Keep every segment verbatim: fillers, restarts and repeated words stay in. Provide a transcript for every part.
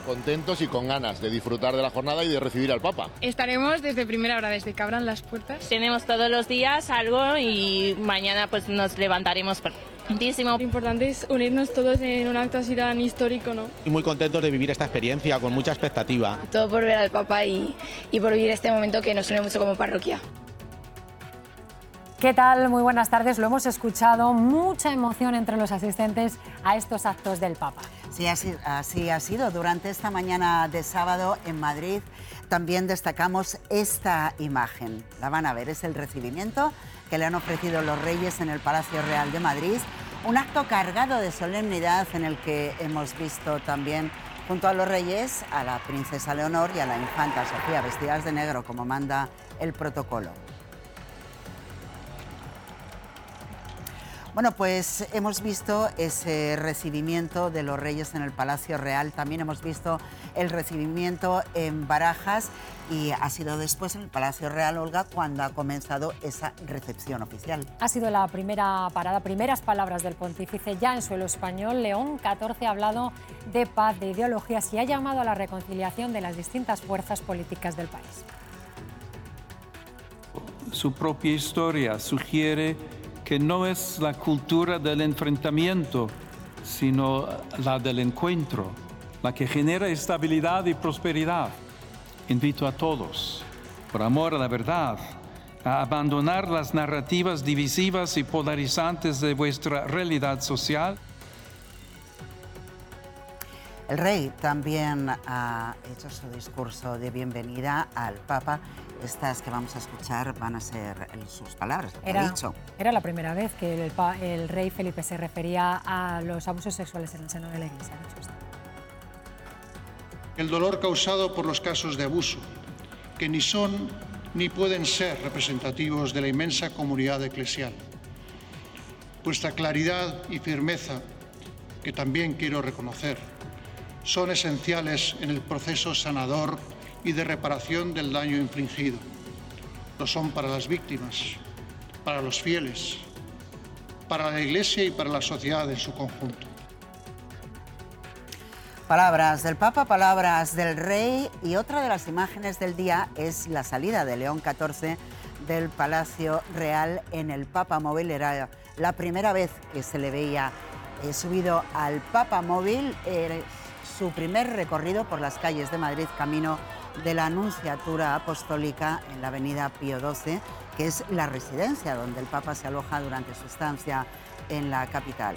contentos y con ganas de disfrutar de la jornada y de recibir al Papa. Estaremos desde primera hora, desde que abran las puertas. Tenemos todos los días algo y mañana pues nos levantaremos prontísimo. Lo importante es unirnos todos en un acto así tan histórico, ¿no? Y muy contentos de vivir esta experiencia con mucha expectativa. Todo por ver al Papa y, y por vivir este momento que nos une mucho como parroquia. ¿Qué tal? Muy buenas tardes. Lo hemos escuchado, mucha emoción entre los asistentes a estos actos del Papa. Sí, así, así ha sido. Durante esta mañana de sábado en Madrid también destacamos esta imagen. La van a ver, es el recibimiento que le han ofrecido los reyes en el Palacio Real de Madrid. Un acto cargado de solemnidad en el que hemos visto también junto a los reyes a la princesa Leonor y a la infanta Sofía vestidas de negro como manda el protocolo. Bueno, pues hemos visto ese recibimiento de los reyes en el Palacio Real, también hemos visto el recibimiento en Barajas y ha sido después en el Palacio Real, Olga, cuando ha comenzado esa recepción oficial. Ha sido la primera parada, primeras palabras del pontífice ya en suelo español. León catorce ha hablado de paz, de ideologías y ha llamado a la reconciliación de las distintas fuerzas políticas del país. Su propia historia sugiere que no es la cultura del enfrentamiento, sino la del encuentro, la que genera estabilidad y prosperidad. Invito a todos, por amor a la verdad, a abandonar las narrativas divisivas y polarizantes de vuestra realidad social. El rey también ha hecho su discurso de bienvenida al Papa. Estas que vamos a escuchar van a ser sus palabras, lo que era, ha dicho. Era la primera vez que el, el rey Felipe se refería a los abusos sexuales en el seno de la Iglesia. El dolor causado por los casos de abuso, que ni son ni pueden ser representativos de la inmensa comunidad eclesial. Vuestra claridad y firmeza, que también quiero reconocer, son esenciales en el proceso sanador y de reparación del daño infligido. Lo son para las víctimas, para los fieles, para la Iglesia y para la sociedad en su conjunto. Palabras del Papa, palabras del Rey, y otra de las imágenes del día es la salida de León catorce del Palacio Real en el Papa Móvil. Era la primera vez que se le veía eh, subido al Papa Móvil, eh, su primer recorrido por las calles de Madrid, camino de la Anunciatura Apostólica en la avenida Pío doce, que es la residencia donde el Papa se aloja durante su estancia en la capital.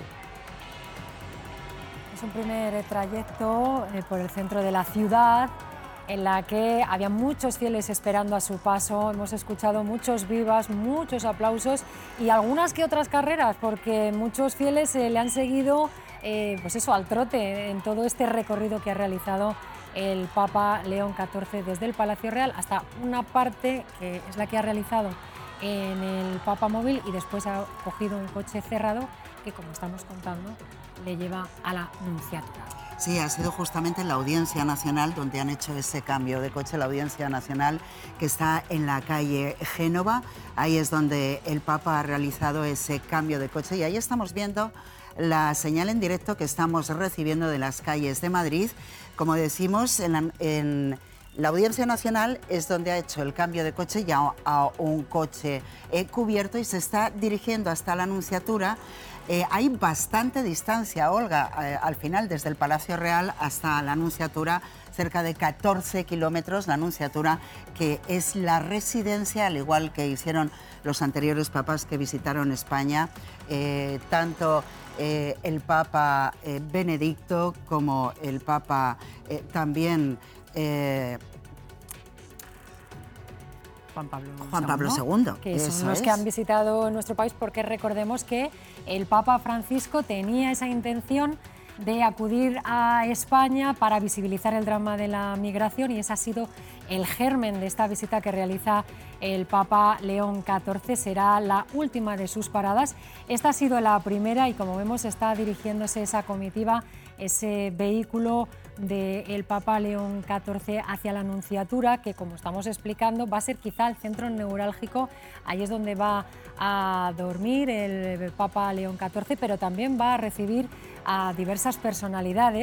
Es un primer trayecto eh, por el centro de la ciudad, en la que había muchos fieles esperando a su paso. Hemos escuchado muchos vivas, muchos aplausos y algunas que otras carreras, porque muchos fieles eh, le han seguido eh, pues eso, al trote en todo este recorrido que ha realizado el Papa León catorce desde el Palacio Real hasta una parte que es la que ha realizado en el Papa Móvil y después ha cogido un coche cerrado que, como estamos contando, le lleva a la Nunciatura. Sí, ha sido justamente en la Audiencia Nacional donde han hecho ese cambio de coche, la Audiencia Nacional que está en la calle Génova. Ahí es donde el Papa ha realizado ese cambio de coche y ahí estamos viendo la señal en directo que estamos recibiendo de las calles de Madrid. Como decimos, en la, en la Audiencia Nacional es donde ha hecho el cambio de coche ya a un coche eh, cubierto y se está dirigiendo hasta la Nunciatura. Eh, hay bastante distancia, Olga, eh, al final desde el Palacio Real hasta la Nunciatura, cerca de catorce kilómetros, la Nunciatura, que es la residencia, al igual que hicieron los anteriores papas que visitaron España, eh, tanto eh, el Papa eh, Benedicto como el Papa eh, también... Eh, Juan Pablo, Juan Pablo segundo, que son eso los es. que han visitado nuestro país, porque recordemos que el Papa Francisco tenía esa intención de acudir a España para visibilizar el drama de la migración y ese ha sido el germen de esta visita que realiza el Papa León catorce. Será la última de sus paradas. Esta ha sido la primera y, como vemos, está dirigiéndose esa comitiva, ese vehículo del Papa León catorce hacia la Nunciatura, que, como estamos explicando, va a ser quizá el centro neurálgico. Ahí es donde va a dormir el Papa León catorce, pero también va a recibir a diversas personalidades.